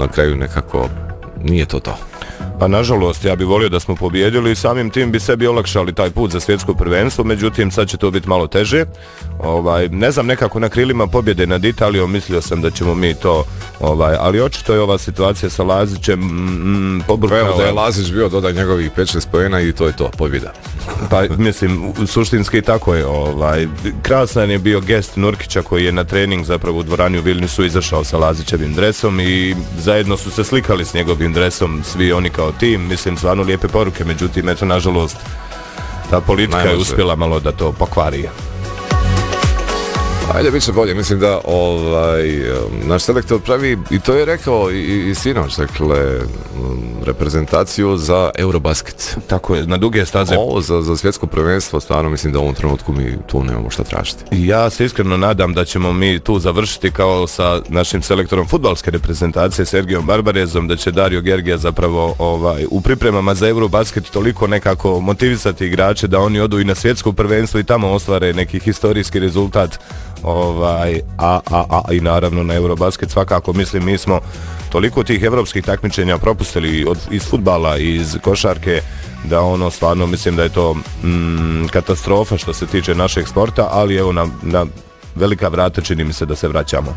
na kraju nekako nije to. Pa nažalost, ja bih volio da smo pobijedili i samim tim bi sebi olakšali taj put za svjetsko prvenstvo, međutim sad će to biti malo teže. Ne znam, nekako na krilima pobjede nad Italijom mislio sam da ćemo mi to, ali očito je ova situacija sa Lazićem pobrkala. Evo da je Lazić bio, dodaj njegovih 5-6 poena i to je to, pobjeda. Pa mislim, suštinski tako je. Krasan je bio gest Nurkića koji je na trening zapravo u dvorani u Vilniusu izašao sa Lazićevim dresom i zajedno su se slikali s njegovim dresom svi oni kao tim, mislim, stvarno lijepe poruke, međutim, eto, nažalost, ta politika je uspjela malo da to pokvari. Ajde, bit će bolje, mislim da naš selektor pravi, i to je rekao i sinoć, dakle, reprezentaciju za Eurobasket. Tako je, na duge staze. Ovo za svjetsko prvenstvo, stvarno mislim da u ovom trenutku mi tu nemamo šta tražiti. Ja se iskreno nadam da ćemo mi tu završiti kao sa našim selektorom fudbalske reprezentacije Sergijom Barbarezom, da će Dario Gergija zapravo u pripremama za Eurobasket toliko nekako motivisati igrače da oni odu i na svjetsko prvenstvo i tamo ostvare neki historijski rezultat. I naravno na Eurobasket svakako, mislim, mi smo toliko tih evropskih takmičenja propustili iz fudbala i iz košarke da stvarno mislim da je to katastrofa što se tiče našeg sporta, ali evo na velika vrata čini mi se da se vraćamo.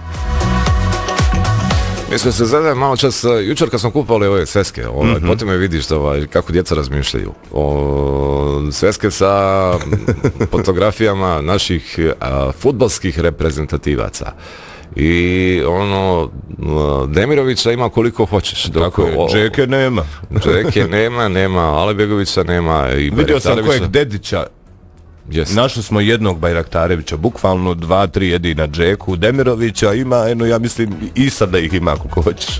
Mi smo se zadali malo čas, jučer kad smo kupali ove sveske, potom je vidiš kako djeca razmišljaju. Sveske sa fotografijama naših fudbalskih reprezentativaca. I Demirovića ima koliko hoćeš. Džeke nema. Džeke nema, Albegovića nema. Vidio sam kojeg Dedića. Yes. Našli smo jednog Bajraktarevića, bukvalno 2-3 jedina Džeku, Demirovića ima, ja mislim i sad da ih ima koliko hoćeš.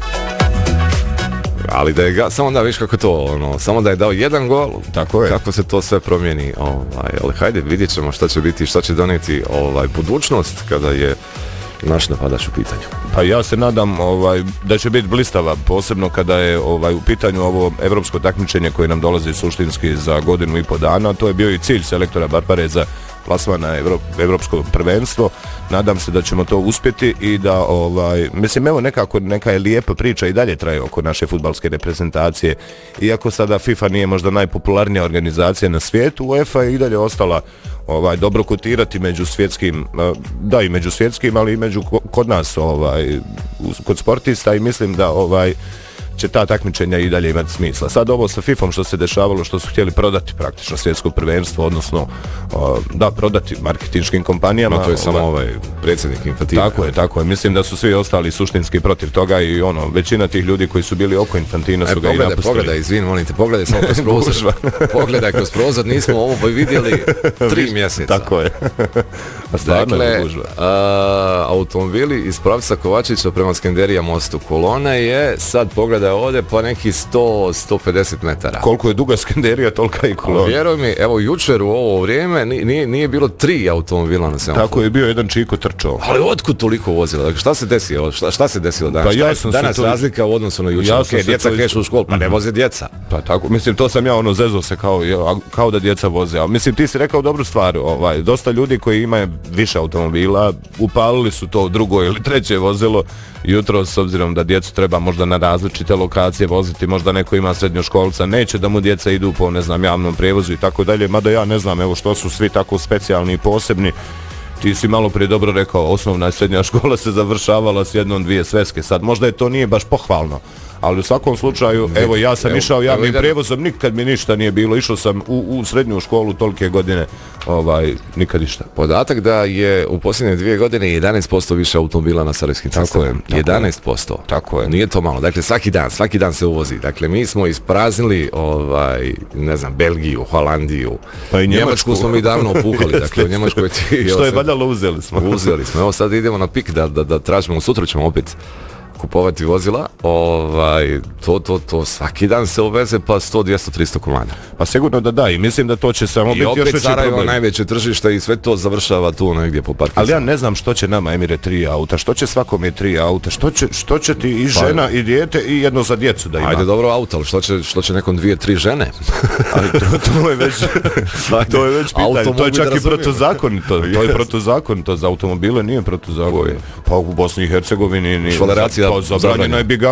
Ali da je samo da viš kako to, samo da je dao jedan gol, tako je. Kako se to sve promijeni, ali hajde, vidjet ćemo šta će biti, šta će donijeti budućnost kada je naš napadač u pitanju. Pa ja se nadam da će biti blistava, posebno kada je u pitanju ovo evropsko takmičenje koje nam dolazi suštinski za 1.5 dana. To je bio i cilj selektora Barbareza, plasman na evropsko prvenstvo. Nadam se da ćemo to uspjeti i da, mislim, evo neka je lijepa priča i dalje traje oko naše fudbalske reprezentacije. Iako sada FIFA nije možda najpopularnija organizacija na svijetu, UEFA je i dalje ostala dobro kotirati među svjetskim, i među svjetskim, ali i među kod nas, kod sportista, i mislim da će ta takmičenja i dalje imati smisla. Sad ovo sa FIFA-om što se dešavalo, što su htjeli prodati praktično svjetsko prvenstvo, odnosno prodati marketinškim kompanijama. To je samo predsjednik Infantino. Tako je. Mislim da su svi ostali suštinski protiv toga i većina tih ljudi koji su bili oko Infantino su ga i napustili. Pogledaj, izvin, molim te, pogledaj samo kroz prozor. Pogledaj kroz prozor, nismo ovo vidjeli 3 mjeseca. Tako je. Dakle, automobili iz pravca Kovačića prema Skenderija mostu. Kolona je, sad pogledaj ovdje, pa neki 100-150 metara. Koliko je duga Skenderija, tolika i kolona. Vjeruj mi, evo jučer u ovo vrijeme nije bilo 3 automobila na semaforu. Tako je bio jedan čiko trčao. Ali otkud toliko vozila? Dakle, šta se desilo danas? Pa danas razlika u odnosu na jučer. Djeca kreću u školu, pa ne voze djeca. Pa tako, mislim, to sam ja zezo se kao da djeca voze. A mislim, ti si rekao dobru stvar. Dosta ljudi koji imaju više automobila upalili su to drugo ili treće vozilo jutro, s obzirom da djecu treba možda na različite lokacije voziti, možda neko ima srednjoškolca, neće da mu djeca idu po, javnom prijevozu i tako dalje, mada ja ne znam, što su svi tako specijalni i posebni. Ti si malo prije dobro rekao, osnovna i srednja škola se završavala s 1-2 sveske, sad možda je to nije baš pohvalno, ali u svakom slučaju, ja sam išao javnim prijevozom, nikad mi ništa nije bilo, išao sam u srednju školu tolike godine, nikad ništa. Podatak da je u posljednje 2 godine 11% više automobila na sarajevskim cestama. 11%. Tako je. Nije to malo. Dakle, svaki dan se uvozi. Dakle, mi smo ispraznili, Belgiju, Holandiju. Pa i Njemačku smo mi davno opuhali. Dakle, u Njemačkoj što je valjalo, uzeli smo. Evo sad idemo na pik da tražimo, sutra ćemo opet kupovati vozila, to svaki dan se uveze pa 100, 200, 300 komada. Pa sigurno da i mislim da to će samo biti još veći problem. I opet Sarajevo najveće tržište i sve to završava tu negdje po parkicu. Ali ja ne znam što će nama, Emire, 3 auta, što će svakome 3 auta, što će ti i žena i dijete i jedno za djecu da ima. Ajde, dobro auto, ali što će nekom 2-3 žene? Ali to je već pitanje, to je čak i protuzakonito. To je protuzakonito, za automobile nije protuzakonito. Pa u Bosni i Hercegovini švaleracija zabranjena je